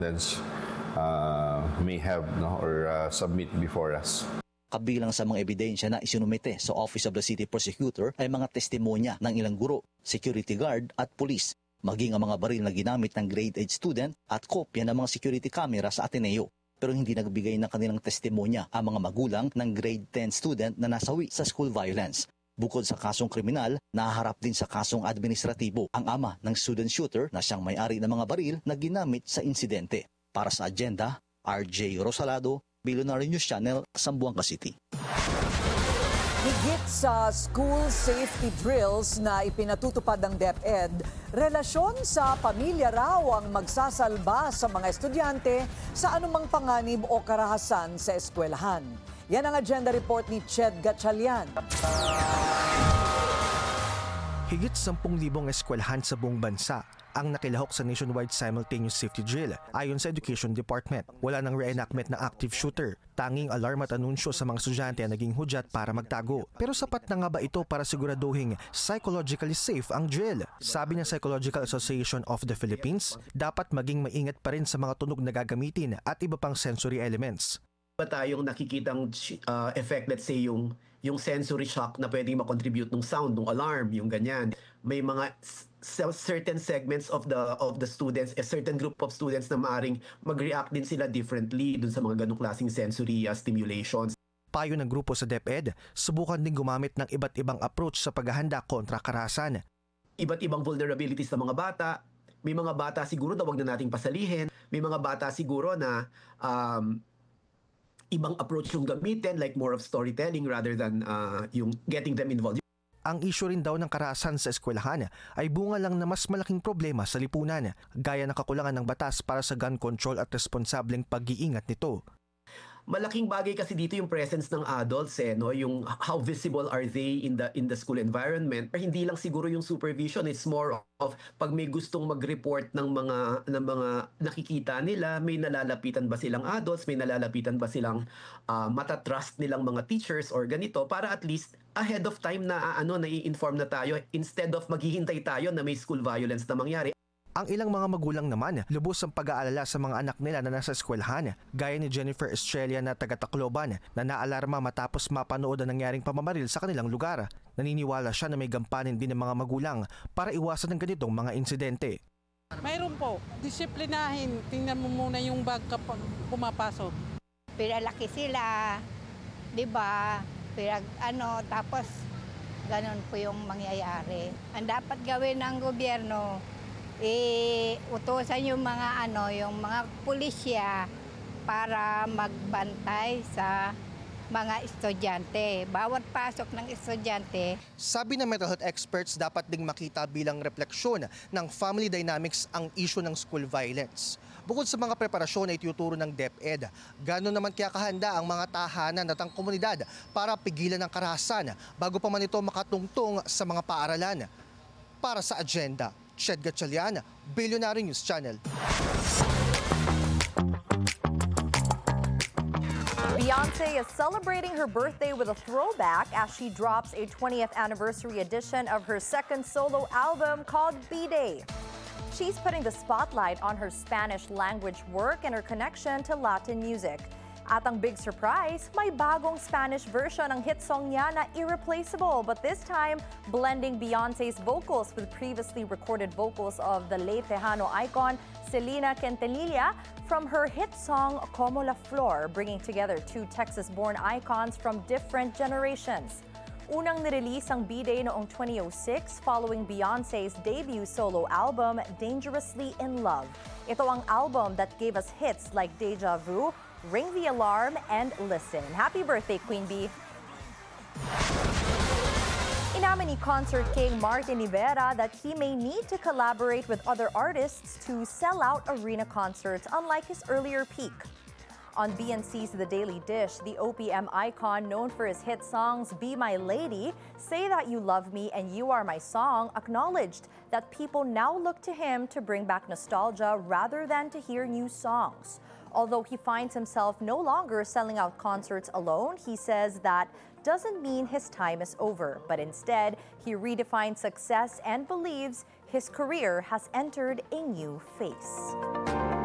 may have or submit before us. Kabilang sa mga ebidensya na isinumite sa Office of the City Prosecutor ay mga testimonya ng ilang guro, security guard at pulis, maging ang mga baril na ginamit ng grade 8 student at kopya ng mga security camera sa Ateneo. Pero hindi nagbigay ng kanilang testimonya ang mga magulang ng grade 10 student na nasawi sa school violence. Bukod sa kasong kriminal, nahaharap din sa kasong administratibo ang ama ng student shooter na siyang may-ari ng mga baril na ginamit sa insidente. Para sa agenda, RJ Rosalado, Billionaire News Channel, Zamboanga City. Higit sa school safety drills na ipinatutupad ng DepEd, relasyon sa pamilya raw ang magsasalba sa mga estudyante sa anumang panganib o karahasan sa eskwelahan. Yan ang agenda report ni Ched Gatchalian. Higit 10,000 eskwelahan sa buong bansa ang nakilahok sa nationwide simultaneous safety drill ayon sa Education Department. Wala nang reenactment ng active shooter, tanging alarm at anunsyo sa mga estudyante ang naging hudyat para magtago. Pero sapat na nga ba ito para siguraduhin psychologically safe ang drill? Sabi ng Psychological Association of the Philippines, dapat maging maingat pa rin sa mga tunog na gagamitin at iba pang sensory elements. Ba tayong nakikitang effect, let's say yung sensory shock na pwedeng makontribute ng sound, ng alarm, yung ganyan. May mga certain segments of the students, a certain group of students na maaring mag-react din sila differently dun sa mga ganong klaseng sensory stimulations. Payo ng grupo sa DepEd, subukan din gumamit ng iba't ibang approach sa paghahanda kontra karahasan. Iba't ibang vulnerabilities ng mga bata. May mga bata siguro na wag na nating pasalihin. May mga bata siguro na ibang approach yung gamitin, like more of storytelling rather than yung getting them involved. Ang issue rin daw ng karahasan sa eskwelahan ay bunga lang na mas malaking problema sa lipunan, gaya ng kakulangan ng batas para sa gun control at responsableng pag-iingat nito. Malaking bagay kasi dito yung presence ng adults, no? Yung how visible are they in the school environment. Hindi lang siguro yung supervision, it's more of pag may gustong mag-report ng mga nakikita nila, may nalalapitan ba silang adults, may nalalapitan ba silang matatrust nilang mga teachers or ganito, para at least ahead of time na nai-inform na tayo instead of maghihintay tayo na may school violence na mangyari. Ang ilang mga magulang naman, lubos ang pag-aalala sa mga anak nila na nasa eskwelahan, gaya ni Jennifer Estrella na taga-Tacloban na naalarma matapos mapanood ang nangyaring pamamaril sa kanilang lugar. Naniniwala siya na may gampanin din ng mga magulang para iwasan ng ganitong mga insidente. Mayroon po, disiplinahin, tingnan mo muna yung bag kapag pumapasok. Pinalaki sila, di ba? Tapos ganun po yung mangyayari. Ang dapat gawin ng gobyerno, utusan yung mga pulisya para magbantay sa mga estudyante. Bawat pasok ng estudyante. Sabi ng mental health experts, dapat ding makita bilang refleksyon ng family dynamics ang issue ng school violence. Bukod sa mga preparasyon na ituturo ng DepEd, gano'n naman kaya kahanda ang mga tahanan at ang komunidad para pigilan ang karahasan bago pa man ito makatungtong sa mga paaralan. Para sa agenda, Ched Gatchalian, Billionaire News Channel. Beyonce is celebrating her birthday with a throwback as she drops a 20th anniversary edition of her second solo album called B-Day. She's putting the spotlight on her Spanish language work and her connection to Latin music. At ang big surprise, may bagong Spanish version ng hit song niya na Irreplaceable, but this time blending Beyonce's vocals with previously recorded vocals of the late Tejano icon Selena Quintanilla from her hit song Como la Flor, bringing together two Texas-born icons from different generations. Unang nirelease ang B-Day noong 2006 following Beyonce's debut solo album, Dangerously in Love. Ito ang album that gave us hits like Deja Vu, Ring the Alarm, and Listen. Happy birthday, Queen Bee! Inamin ni Concert King Martin Rivera that he may need to collaborate with other artists to sell out arena concerts unlike his earlier peak. On BNC's The Daily Dish, the OPM icon known for his hit songs Be My Lady, Say That You Love Me, and You Are My Song acknowledged that people now look to him to bring back nostalgia rather than to hear new songs. Although he finds himself no longer selling out concerts alone, he says that doesn't mean his time is over, but instead, he redefines success and believes his career has entered a new phase.